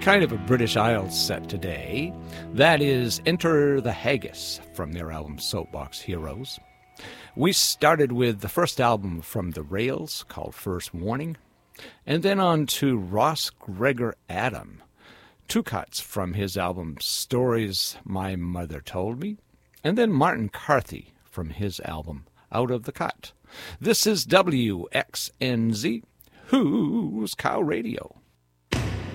kind of a British Isles set today. That is Enter the Haggis from their album Soapbox Heroes. We started with the first album from The Rails called First Warning, and then on to Ross Gregor Adam, two cuts from his album Stories My Mother Told Me, and then Martin Carthy from his album Out of the Cut. This is WXNZ, Who's Cow Radio.